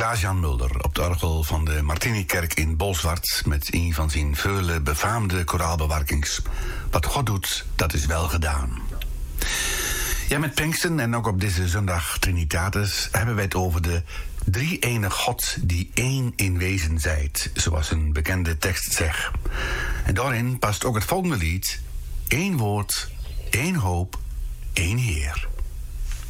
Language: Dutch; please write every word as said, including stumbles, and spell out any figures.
Klaas-Jan Mulder op de orgel van de Martinikerk in Bolsward met een van zijn vele befaamde koraalbewerkings. Wat God doet, dat is wel gedaan. Ja, met Pinksten en ook op deze zondag Trinitatis hebben wij het over de drie-enige God die één in wezen zijt, zoals een bekende tekst zegt. En daarin past ook het volgende lied: één woord, één hoop, één Heer.